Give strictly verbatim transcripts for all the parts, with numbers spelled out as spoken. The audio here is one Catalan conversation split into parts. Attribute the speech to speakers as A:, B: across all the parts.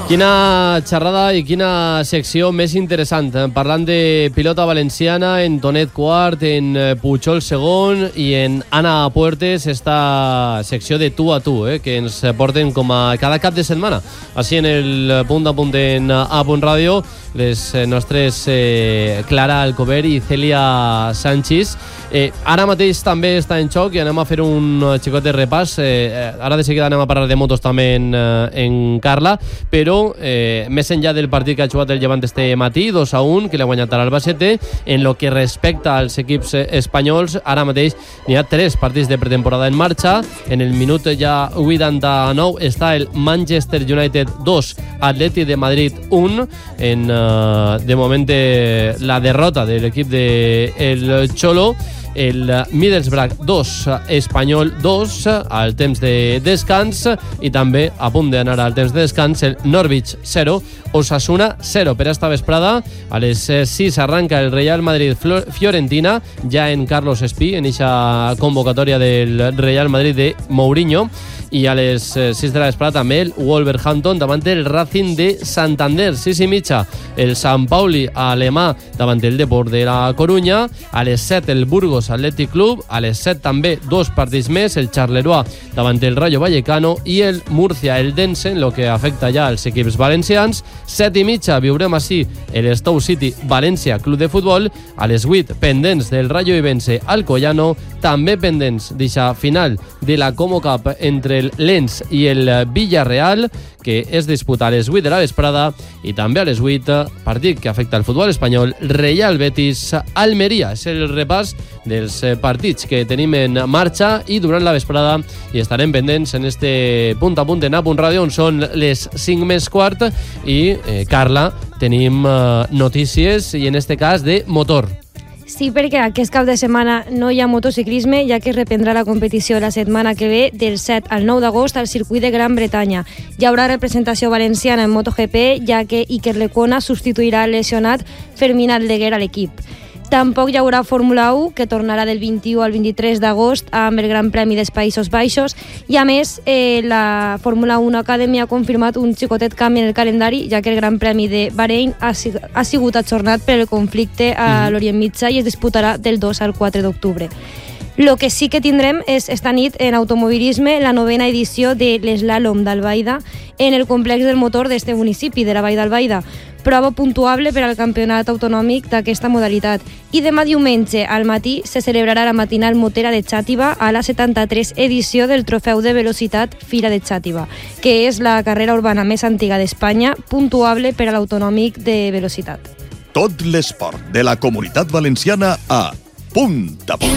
A: Quina xerrada i quina secció més interessant. Parlant de pilota valenciana, en Tonet quart, en Pujol segon i en Anna Puertes, esta secció de tu a tu, eh, que ens porten com a cada cap de setmana. Així en el punt a punt en A Punt Ràdio, les nostres eh, Clara Alcover i Celia Sánchez. Eh, ara mateix també està en xoc i anem a fer un xicot de repàs. Eh, ara de seguida anem a parlar de motos també en, en Carla, però Eh, més enllà del partit que ha jugat el Llevant este matí, dos a un, que l'ha guanyat a l'Albacete, en lo que respecta als equips espanyols, ara mateix n'hi ha tres partits de pretemporada en marxa. En el minut ja vuitanta-nou està el Manchester United dos, Atleti de Madrid un, en uh, de moment de la derrota de l'equip de el Cholo. El Middlesbrough dos, Espanyol dos, al temps de descans, i també a punt d'anar al temps de descans el Norwich zero, Osasuna zero. Per esta vesprada a les sis arranca el Real Madrid-Fiorentina, ja en Carlos Espí, en eixa convocatòria del Real Madrid de Mourinho, i a les sis de la vesprada també el Wolverhampton davant el Racing de Santander. sis i mitja el Sant Pauli alemà davant el Deport de la Corunya. A les set el Burgos Athletic Club. A les set també dos partits més, el Charleroi davant el Rayo Vallecano i el Murcia el Dense, en lo que afecta ja als equips valencians. set i mitja viurem així el Stoke City València Club de Futbol. A les vuit pendents del Rayo Ibense Alcoyano, també pendents d'eixa final de la Como Cup entre el Lens i el Villarreal, que es disputa a les vuit de la vesprada, i també a les vuit partit que afecta el futbol espanyol, Real Betis Almeria. És el repàs dels partits que tenim en marxa i durant la vesprada, i estarem pendents en este punt a punt en A Punt Ràdio, on són les cinc més quart, i eh, Carla, tenim eh, notícies, i en este cas de motor.
B: Sí, perquè aquest cap de setmana no hi ha motociclisme, ja que es reprendrà la competició la setmana que ve del set al nou d'agost al circuit de Gran Bretanya. Hi haurà representació valenciana en MotoGP, ja que Iker Lecuona substituirà el lesionat Fermín Aldeguer a l'equip. Tampoc hi haurà Fórmula u, que tornarà del vint-i-u al vint-i-tres d'agost amb el Gran Premi dels Països Baixos, i a més eh, la Fórmula u Academy ha confirmat un xicotet canvi en el calendari, ja que el Gran Premi de Bahrein ha, ha sigut ajornat per el conflicte a l'Orient Mitjà i es disputarà del dos al quatre d'octubre. Lo que sí que tindrem és esta nit en automobilisme la novena edició de l'Eslalom d'Albaida en el complex del motor d'este municipi, de la Vall d'Albaida, prova puntuable per al campionat autonòmic d'aquesta modalitat. I demà diumenge al matí se celebrarà la matinal motera de Xàtiva a la setanta-tres edició del Trofeu de Velocitat Fira de Xàtiva, que és la carrera urbana més antiga d'Espanya, puntuable per a l'autonòmic de velocitat.
C: Tot l'esport de la Comunitat Valenciana a Punt a Punt.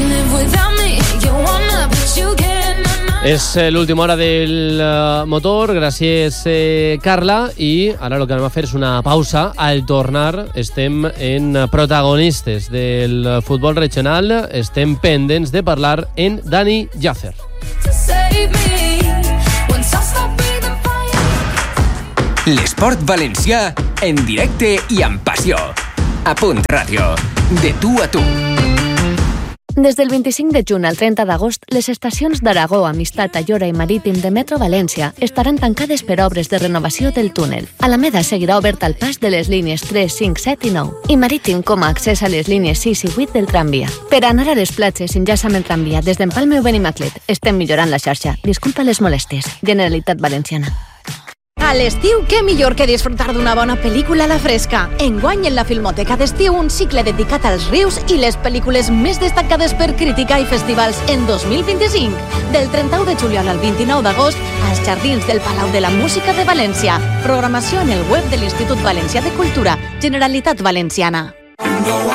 A: És l'última hora del motor, gràcies eh, Carla, i ara el que anem a fer és una pausa. Al tornar estem en protagonistes del futbol regional, estem pendents de parlar en Dani Llàcer.
D: L'esport valencià en directe i amb passió. A Punt Ràdio, de tu a tu.
E: Des del vint-i-cinc de juny al trenta d'agost, les estacions d'Aragó, Amistat, Ayora i Marítim de Metro València estaran tancades per obres de renovació del túnel. Alameda seguirà obert al pas de les línies tres, cinc, set i nou, i Marítim com a accés a les línies sis i vuit del tramvia. Per anar a les platges, enllaça amb el tramvia des d'Empalme o Benimaclet. Estem millorant la xarxa. Disculpa les molèsties. Generalitat Valenciana.
F: A l'estiu, què millor que disfrutar d'una bona pel·lícula a la fresca. Enguany en la Filmoteca d'Estiu, un cicle dedicat als rius i les pel·lícules més destacades per crítica i festivals en dos mil vint-i-cinc. Del trenta-u de juliol al vint-i-nou d'agost, als Jardins del Palau de la Música de València. Programació en el web de l'Institut Valencià de Cultura, Generalitat Valenciana.